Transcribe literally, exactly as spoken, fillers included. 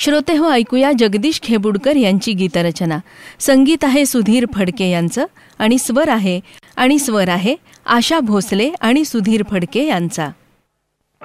श्रोते हो, ऐकूया जगदीश खेबुडकर यांची गीतरचना. संगीत आहे सुधीर फडके यांचं आणि स्वर आहे आणि स्वर आहे आशा भोसले आणि सुधीर फडके यांचा.